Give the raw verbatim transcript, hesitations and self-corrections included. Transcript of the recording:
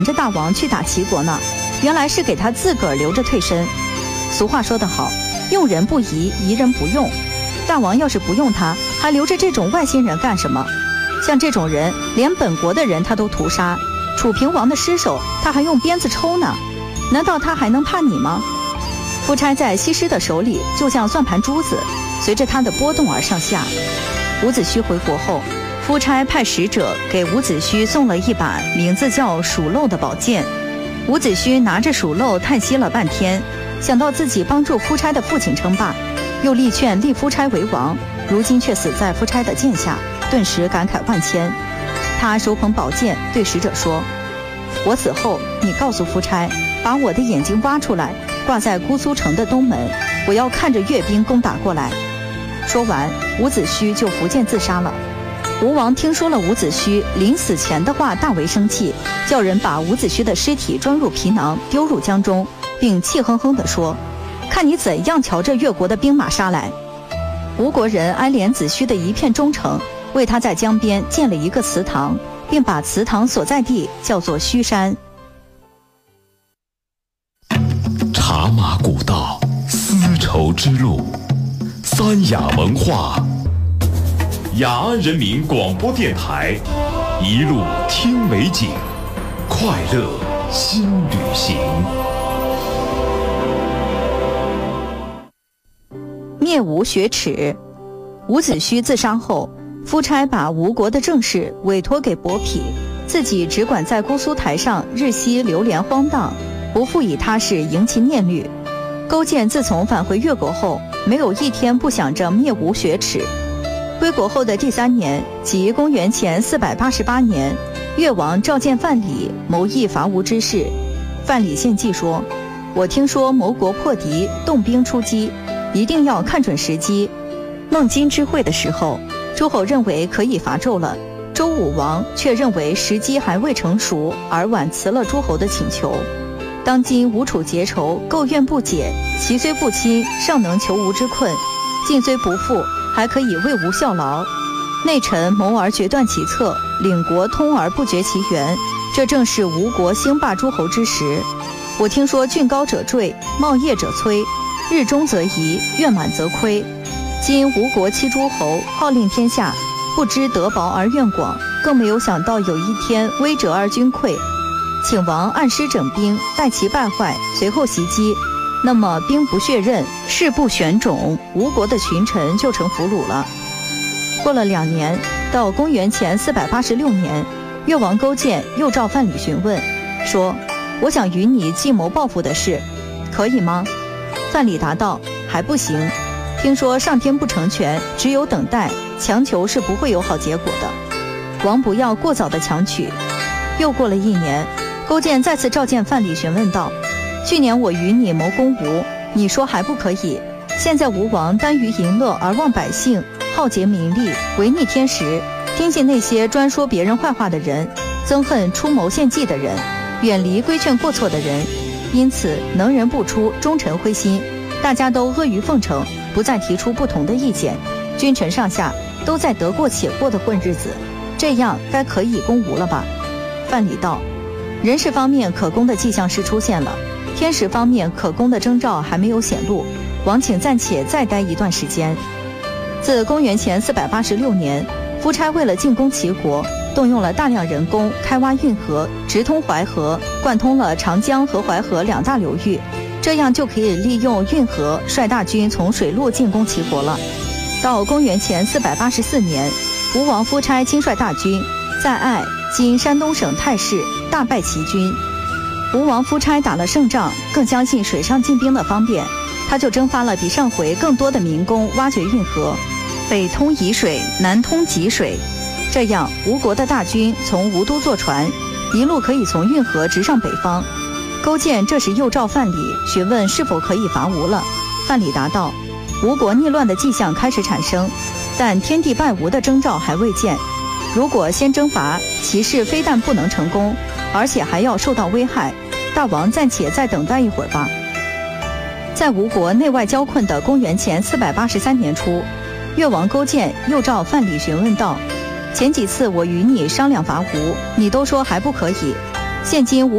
着大王去打齐国呢，原来是给他自个儿留着退身。俗话说得好，用人不疑，疑人不用。大王要是不用他，还留着这种外星人干什么？像这种人，连本国的人他都屠杀，楚平王的尸首他还用鞭子抽呢，难道他还能怕你吗？夫差在西施的手里就像算盘珠子，随着他的波动而上下。伍子胥回国后，夫差派使者给伍子胥送了一把名字叫蜀漏的宝剑。伍子胥拿着蜀漏叹息了半天，想到自己帮助夫差的父亲称霸，又力劝立夫差为王，如今却死在夫差的剑下，顿时感慨万千。他手捧宝剑对使者说：我死后，你告诉夫差，把我的眼睛挖出来，挂在姑苏城的东门，我要看着阅兵攻打过来。说完，伍子胥就伏剑自杀了。吴王听说了伍子胥临死前的话，大为生气，叫人把伍子胥的尸体装入皮囊，丢入江中，并气哼哼地说：看你怎样瞧着越国的兵马杀来。吴国人哀怜子胥的一片忠诚，为他在江边建了一个祠堂，并把祠堂所在地叫做胥山。 茶马古道，丝绸之路，三雅文化，雅安人民广播电台，一路听美景，快乐新旅行。 灭吴雪耻。伍子胥自杀后，夫差把吴国的政事委托给伯嚭，自己只管在姑苏台上日夕流连荒荡，不复以他事迎其念虑。勾践自从返回越国后，没有一天不想着灭吴雪耻。归国后的第三年，即公元前四百八十八年，越王召见范蠡，谋议伐吴之事。范蠡献计说：我听说谋国破敌，动兵出击，一定要看准时机。孟津之会的时候，诸侯认为可以伐纣了，周武王却认为时机还未成熟，而婉辞了诸侯的请求。当今吴楚结仇，构怨不解，其虽不亲，尚能求吴之困；晋虽不富，还可以为吴效劳。内臣谋而决断其策，领国通而不绝其源，这正是吴国兴霸诸侯之时。我听说郡高者坠，茂业者摧，日中则移，月满则亏。今吴国七诸侯号令天下，不知德薄而怨广，更没有想到有一天威折而君溃。请王按师整兵，待其败坏，随后袭击。那么兵不血刃，士不选种，吴国的群臣就成俘虏了。过了两年，到公元前四百八十六年，越王勾践又召范蠡询问，说：我想与你计谋报复的事，可以吗？范蠡答道：还不行。听说上天不成全，只有等待，强求是不会有好结果的。王不要过早的强取。又过了一年，勾践再次召见范蠡询问道：去年我与你谋攻吴，你说还不可以，现在吴王耽于淫乐而忘百姓，好结名利，违逆天时，听信那些专说别人坏话的人，憎恨出谋献计的人，远离规劝过错的人，因此能人不出，忠臣灰心，大家都阿谀奉承，不再提出不同的意见，君臣上下都在得过且过的混日子，这样该可以攻吴了吧？范蠡道：人事方面可攻的迹象是出现了，天时方面可攻的征兆还没有显露，王请暂且再待一段时间。自公元前四百八十六年，夫差为了进攻齐国，动用了大量人工，开挖运河，直通淮河，贯通了长江和淮河两大流域，这样就可以利用运河率大军从水路进攻齐国了。到公元前四百八十四年，吴王夫差亲率大军在艾（今山东省太市）大败齐军。吴王夫差打了胜仗，更相信水上进兵的方便，他就征发了比上回更多的民工挖掘运河，北通沂水，南通济水，这样吴国的大军从吴都坐船，一路可以从运河直上北方。勾践这时又召范蠡询问是否可以伐吴了。范蠡答道：吴国逆乱的迹象开始产生，但天地败吴的征兆还未见，如果先征伐，其事非但不能成功，而且还要受到危害，大王暂且再等待一会儿吧。在吴国内外交困的公元前四百八十三年初，越王勾践又召范蠡询问道：前几次我与你商量伐吴，你都说还不可以， 现今吴